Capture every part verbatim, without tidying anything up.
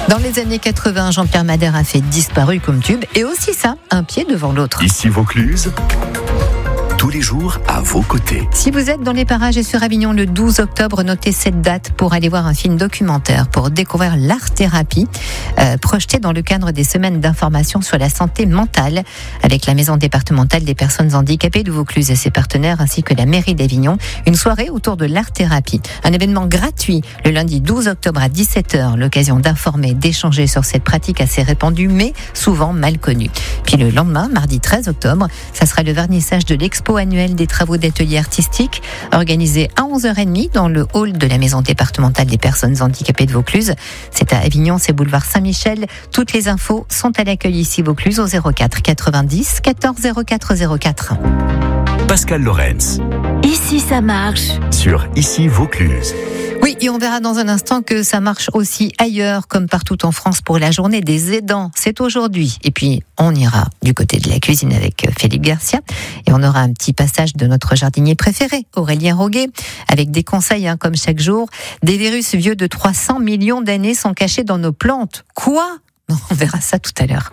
Dans les années quatre-vingts, Jean-Pierre Madère a fait disparu comme tube, et aussi ça, un pied devant l'autre. Ici Vaucluse, tous les jours à vos côtés. Si vous êtes dans les parages et sur Avignon le douze octobre, notez cette date pour aller voir un film documentaire, pour découvrir l'art-thérapie, euh, projeté dans le cadre des semaines d'information sur la santé mentale, avec la Maison départementale des personnes handicapées de Vaucluse et ses partenaires, ainsi que la mairie d'Avignon. Une soirée autour de l'art-thérapie. Un événement gratuit le lundi douze octobre à dix-sept heures, l'occasion d'informer, d'échanger sur cette pratique assez répandue, mais souvent mal connue. Puis le lendemain, mardi treize octobre, ça sera le vernissage de l'expo annuel des travaux d'ateliers artistiques, organisé à onze heures trente dans le hall de la Maison départementale des personnes handicapées de Vaucluse. C'est à Avignon, c'est boulevard Saint-Michel. Toutes les infos sont à l'accueil ici Vaucluse au zéro quatre quatre-vingt-dix quatorze zéro quatre zéro quatre. Pascal Lorenz. Ici ça marche. Sur Ici Vaucluse. Oui, et on verra dans un instant que ça marche aussi ailleurs, comme partout en France, pour la journée des aidants. C'est aujourd'hui. Et puis, on ira du côté de la cuisine avec Philippe Garcia. Et on aura un petit passage de notre jardinier préféré, Aurélien Roguet, avec des conseils, hein, comme chaque jour. Des virus vieux de trois cents millions d'années sont cachés dans nos plantes. Quoi ? On verra ça tout à l'heure.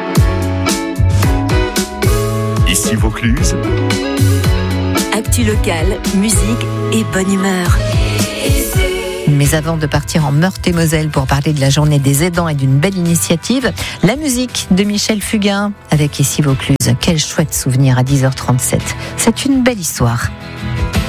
Ici Vaucluse. Actu locale, musique et bonne humeur. Mais avant de partir en Meurthe-et-Moselle pour parler de la journée des aidants et d'une belle initiative, la musique de Michel Fugain avec Ici Vaucluse. Quel chouette souvenir à dix heures trente-sept. C'est une belle histoire.